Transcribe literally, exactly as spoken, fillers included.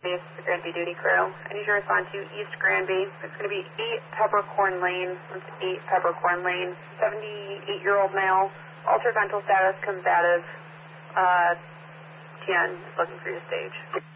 the Granby duty crew. I need you to respond to East Granby. It's going to be eight Peppercorn Lane. That's eight Peppercorn Lane. seventy-eight-year-old male. Altered mental status, combative. Uh, T N is looking for your stage.